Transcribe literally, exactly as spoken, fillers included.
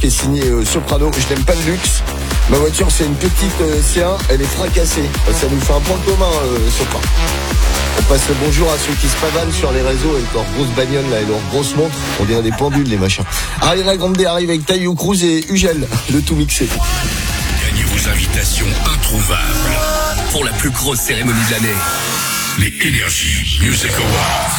qui est signé euh, Soprano. Je n'aime pas le luxe. Ma voiture, c'est une petite euh, C un, elle est fracassée. Ça nous fait un point commun, euh, Sopra. On passe le bonjour à ceux qui se pavanent sur les réseaux avec leurs grosses bagnoles là et leurs grosses montres. On dirait des pendules, les machins. Ariana Grande arrive avec Taio Cruz et Ugel, le tout mixé. Gagnez vos invitations introuvables pour la plus grosse cérémonie de l'année. Les Energy Music Awards.